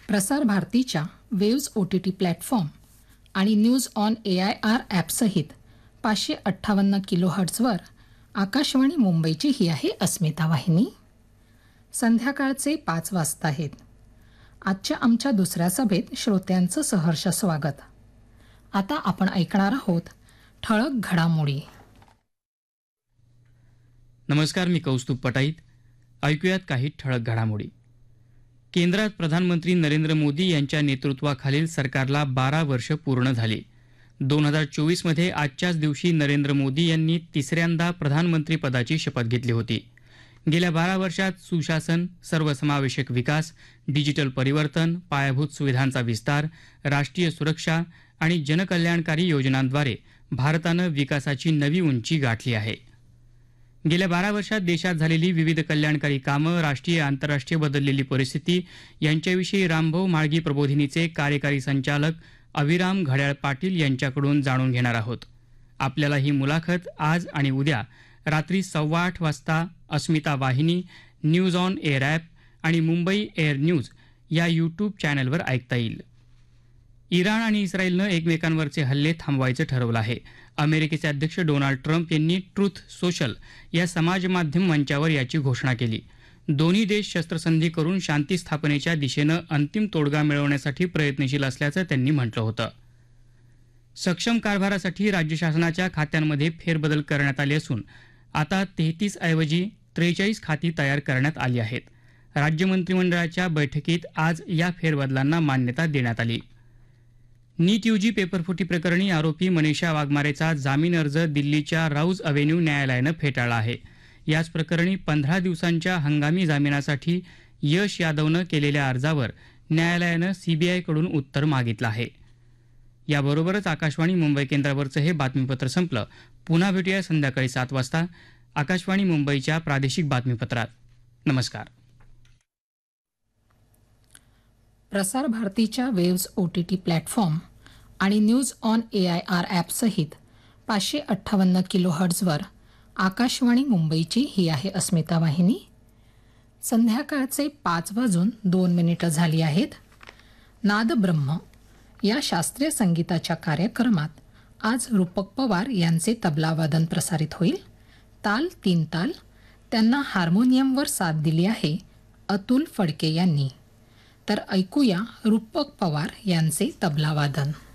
प्रसार भारतीच्या waves OTT platform आणि न्यूज ऑन AIR ॲपसहित 558 किलोहर्ट्झवर आकाशवाणी मुंबईची ही आहे अस्मिता वाहिनी. संध्याकाळचे 5 वाजता आहेत. आजच्या आमच्या दुसऱ्या सभेत श्रोत्यांचं सहर्ष स्वागत. आता आपण ऐकणार आहोत ठळक घडामोडी. नमस्कार, मी कौस्तुभ पटाईत. ऐकूयात काही ठळक घडामोडी. केंद्रात प्रधानमंत्री नरेंद्र मोदी यांच्या नेतृत्वाखालील सरकारला 12 वर्ष पूर्ण झाली. 2024मध्ये आजच्याच दिवशी नरेंद्र मोदी यांनी तिसऱ्यांदा प्रधानमंत्री पदाची शपथ घेतली होती. गेल्या 12 वर्षात सुशासन, सर्वसमावेशक विकास, डिजिटल परिवर्तन, पायाभूत सुविधांचा विस्तार, राष्ट्रीय सुरक्षा आणि जनकल्याणकारी योजनांद्वारे भारतानं विकासाची नवी उंची गाठली आहे. गेल्या 12 वर्षात देशात झालेली विविध कल्याणकारी कामं, राष्ट्रीय आंतरराष्ट्रीय बदललेली परिस्थिती यांच्याविषयी रामभाऊ म्हाळगी प्रबोधिनीचे कार्यकारी संचालक अविराम घड्याळ पाटील यांच्याकडून जाणून घेणार आहोत. आपल्याला ही मुलाखत आज आणि उद्या रात्री 8:15 वाजता अस्मिता वाहिनी, न्यूज ऑन एअर ॲप आणि मुंबई एअर न्यूज या यूट्यूब चॅनलवर ऐकता येईल. इराण आणि इस्रायलनं एकमेकांवरचे हल्ले थांबवायचं ठरवलं आहे. अमेरिकेचे अध्यक्ष डोनाल्ड ट्रम्प यांनी ट्रुथ सोशल या समाजमाध्यम मंचावर याची घोषणा केली. दोन्ही देश शस्त्रसंधी करून शांती स्थापनेच्या दिशेनं अंतिम तोडगा मिळवण्यासाठी प्रयत्नशील असल्याचं त्यांनी म्हटलं होतं. सक्षम कारभारासाठी राज्य शासनाच्या खात्यांमध्ये फेरबदल करण्यात आले असून आता 33 ऐवजी 43 खाती तयार करण्यात आली आहेत. राज्य मंत्रिमंडळाच्या बैठकीत आज या फेरबदलांना मान्यता देण्यात आली. नीट UG पेपरफुटी प्रकरणी आरोपी मनीषा वाघमारेचा जामीन अर्ज दिल्लीच्या राऊज अव्हेन्यू न्यायालयानं फेटाळला आहे. याच प्रकरणी 15 दिवसांच्या हंगामी जामिनासाठी यश यादवनं केलेल्या अर्जावर न्यायालयानं CBIकडून उत्तर मागितलं आहे. याबरोबरच आकाशवाणी मुंबई केंद्रावरचं हे बातमीपत्र संपलं. पुन्हा भेटूया संध्याकाळी 7 वाजता आकाशवाणी मुंबईच्या प्रादेशिक बातमीपत्रात. नमस्कार. प्रसार भारतीच्या वेव्ज OTT प्लॅटफॉर्म आणि न्यूज ऑन AIR ॲपसहित 558 किलोहर्ट्झवर आकाशवाणी मुंबईची ही आहे अस्मिता वाहिनी. संध्याकाळचे 5:02 झाली आहेत. नादब्रह्म या शास्त्रीय संगीताच्या कार्यक्रमात आज रूपक पवार यांचे तबलावादन प्रसारित होईल. ताल 3 ताल त्यांना हार्मोनियमवर साथ दिली आहे अतुल फडके यांनी. तर ऐकूया रूपक पवार यांचे तबलावादन.